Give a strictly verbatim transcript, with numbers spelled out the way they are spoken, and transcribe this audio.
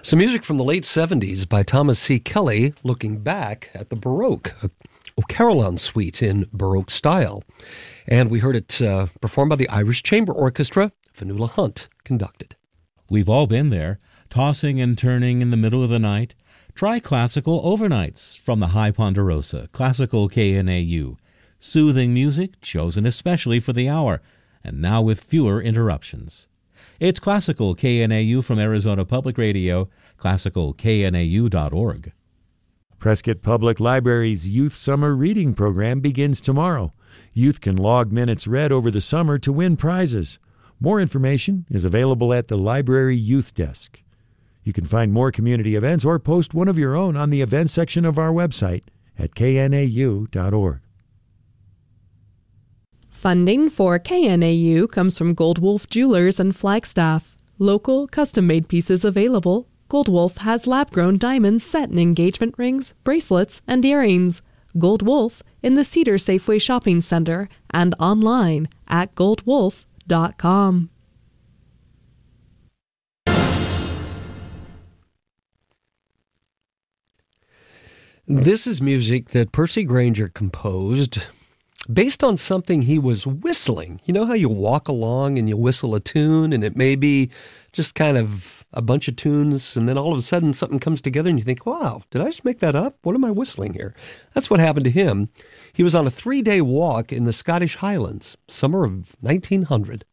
Some music from the late seventies by Thomas C. Kelly, looking back at the Baroque, a Carillon suite in Baroque style. And we heard it uh, performed by the Irish Chamber Orchestra. Fionnuala Hunt conducted. We've all been there, tossing and turning in the middle of the night. Try classical overnights from the High Ponderosa, Classical K N A U. Soothing music chosen especially for the hour, and now with fewer interruptions. It's Classical K N A U from Arizona Public Radio, classical k n a u dot org. Prescott Public Library's Youth Summer Reading Program begins tomorrow. Youth can log minutes read over the summer to win prizes. More information is available at the Library Youth Desk. You can find more community events or post one of your own on the events section of our website at k n a u dot org. Funding for K N A U comes from Gold Wolf Jewelers in Flagstaff. Local, custom-made pieces available. Gold Wolf has lab-grown diamonds set in engagement rings, bracelets, and earrings. Gold Wolf in the Cedar Safeway Shopping Center and online at gold wolf dot com. This is music that Percy Grainger composed based on something he was whistling. You know how you walk along and you whistle a tune, and it may be just kind of a bunch of tunes, and then all of a sudden something comes together and you think, wow, did I just make that up? What am I whistling here? That's what happened to him. He was on a three-day walk in the Scottish Highlands, summer of nineteen hundred.